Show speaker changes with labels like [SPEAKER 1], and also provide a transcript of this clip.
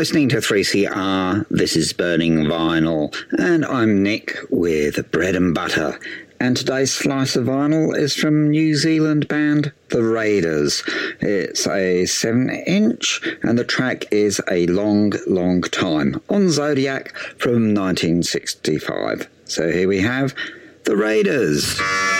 [SPEAKER 1] listening to 3CR, this is Burning Vinyl, and I'm Nick with Bread and Butter. And today's slice of vinyl is from New Zealand band The Raiders. It's a 7-inch, and the track is A Long, Long Time on Zodiac from 1965. So here we have The Raiders.